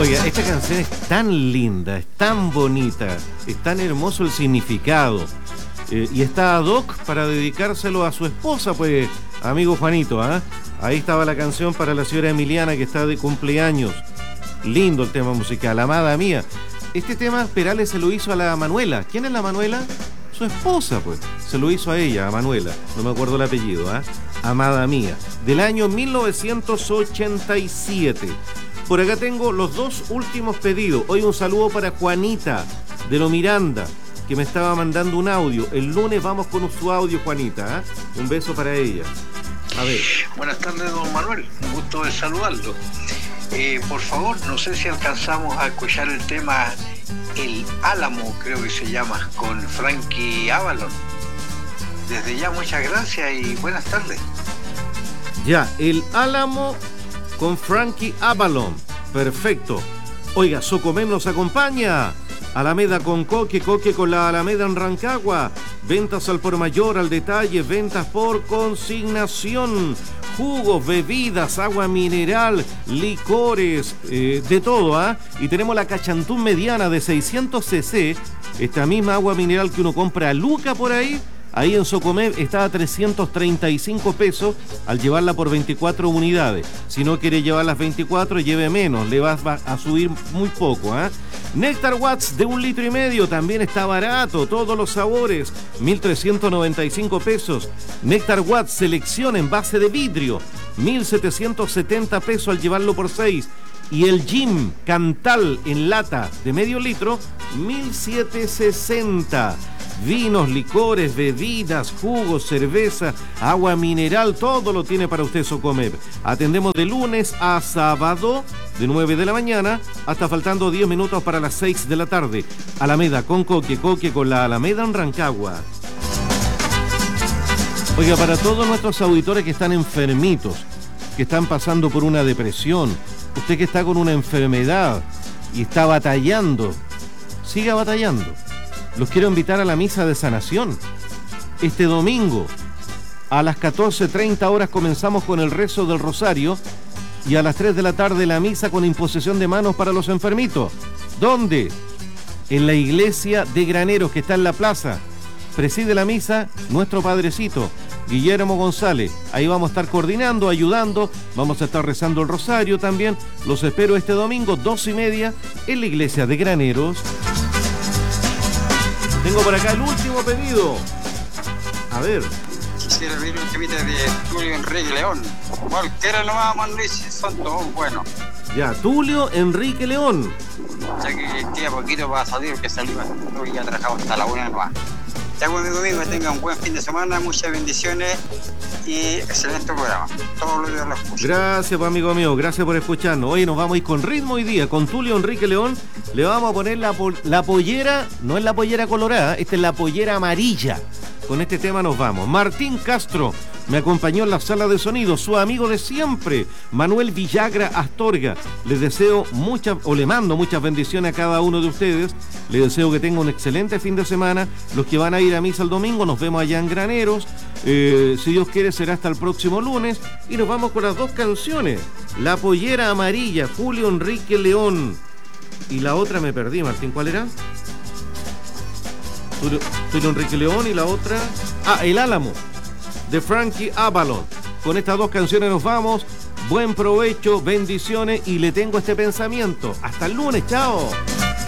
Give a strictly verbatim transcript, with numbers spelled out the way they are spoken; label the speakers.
Speaker 1: Oiga, esta canción es tan linda, es tan bonita, es tan hermoso el significado. Eh, y está ad hoc para dedicárselo a su esposa, pues, amigo Juanito, ¿eh? Ahí estaba la canción para la señora Emiliana, que está de cumpleaños. Lindo el tema musical, amada mía. Este tema Perales se lo hizo a la Manuela. ¿Quién es la Manuela? Su esposa, pues. Se lo hizo a ella, a Manuela. No me acuerdo el apellido, ¿eh? Amada mía. Del año mil novecientos ochenta y siete. Por acá tengo los dos últimos pedidos. Hoy un saludo para Juanita, de Lo Miranda, que me estaba mandando un audio. El lunes vamos con su audio, Juanita, ¿eh? Un beso para ella. A ver.
Speaker 2: Buenas tardes, don Manuel. Un gusto de saludarlo. Eh, por favor, no sé si alcanzamos a escuchar el tema El Álamo, creo que se llama, con Frankie Avalon. Desde ya, muchas gracias y buenas tardes.
Speaker 1: Ya, El Álamo con Frankie Avalon. Perfecto. Oiga, Socomem nos acompaña. Alameda con Coque, Coque con la Alameda en Rancagua. Ventas al por mayor, al detalle, ventas por consignación. Jugos, bebidas, agua mineral, licores, eh, de todo, ¿ah? ¿eh? Y tenemos la Cachantún mediana de seiscientos centilitros. Esta misma agua mineral que uno compra a Luca por ahí. Ahí en Socomer está a trescientos treinta y cinco pesos al llevarla por veinticuatro unidades. Si no quiere llevar las veinticuatro, lleve menos, le va a subir muy poco, ¿eh? Néctar Watts de un litro y medio, también está barato, todos los sabores, mil trescientos noventa y cinco pesos. Néctar Watts selección en base de vidrio, mil setecientos setenta pesos al llevarlo por seis. Y el Jim Cantal en lata de medio litro, mil setecientos sesenta. Vinos, licores, bebidas, jugos, cerveza, agua mineral, todo lo tiene para usted Socomer. Atendemos de lunes a sábado, de nueve de la mañana hasta faltando diez minutos para las seis de la tarde. Alameda con Coque, Coque con la Alameda en Rancagua. Oiga, para todos nuestros auditores que están enfermitos, que están pasando por una depresión, usted que está con una enfermedad y está batallando, siga batallando. Los quiero invitar a la misa de sanación. Este domingo, a las catorce treinta horas comenzamos con el rezo del rosario y a las tres de la tarde la misa con imposición de manos para los enfermitos. ¿Dónde? En la iglesia de Graneros, que está en la plaza. Preside la misa nuestro padrecito, Guillermo González. Ahí vamos a estar coordinando, ayudando, vamos a estar rezando el rosario también. Los espero este domingo, dos y media, en la iglesia de Graneros. Tengo por acá el último pedido. A ver.
Speaker 3: Quisiera pedir un temita de Tulio Enrique León. Cualquiera nomás, Manuel, son todos buenos.
Speaker 1: Ya, Tulio Enrique León.
Speaker 3: Ya que queda poquito para salir, que salimos, ya trabajamos hasta la una nomás. Ya buen domingo, que tengan un buen fin de semana, muchas bendiciones y excelente programa. Todos los días lo escucho.
Speaker 1: Gracias, pues, amigo mío, gracias por escucharnos. Hoy nos vamos a ir con ritmo hoy día, con Tulio Enrique León. Le vamos a poner la, la pollera, no es la pollera colorada, esta es la pollera amarilla. Con este tema nos vamos. Martín Castro me acompañó en la sala de sonido, su amigo de siempre, Manuel Villagra Astorga. Les deseo muchas, o le mando muchas bendiciones a cada uno de ustedes. Les deseo que tengan un excelente fin de semana. Los que van a ir a misa el domingo, nos vemos allá en Graneros. Eh, si Dios quiere, será hasta el próximo lunes. Y nos vamos con las dos canciones. La pollera amarilla, Julio Enrique León. Y la otra me perdí, Martín, ¿cuál era? Tulio, Tulio Enrique León y la otra... Ah, El Álamo, de Frankie Avalon. Con estas dos canciones nos vamos. Buen provecho, bendiciones y le tengo este pensamiento. Hasta el lunes, chao.